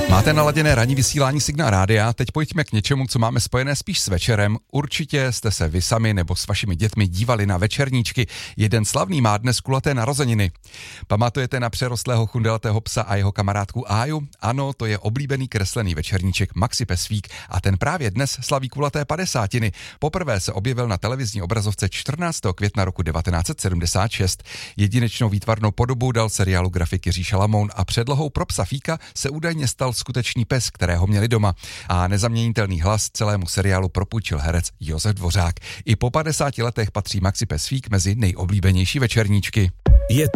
Máte naladěné ranní vysílání Signál Rádia, teď pojďme k něčemu, co máme spojené spíš s večerem. Určitě jste se vy sami nebo s vašimi dětmi dívali na večerníčky. Jeden slavný má dnes kulaté narozeniny. Pamatujete na přerostlého chundelatého psa a jeho kamarádku Áju? Ano, to je oblíbený kreslený večerníček Maxi Pesvík a ten právě dnes slaví kulaté 50. Poprvé se objevil na televizní obrazovce 14. května roku 1976. Jedinečnou výtvarnou podobu dal seriálu grafik Jiří Šalamoun a předlohou pro psa Fíka se údajně stal skutečný pes, kterého měli doma. A nezaměnitelný hlas celému seriálu propůjčil herec Josef Dvořák. I po 50 letech patří Maxi Pesvík mezi nejoblíbenější večerníčky. Je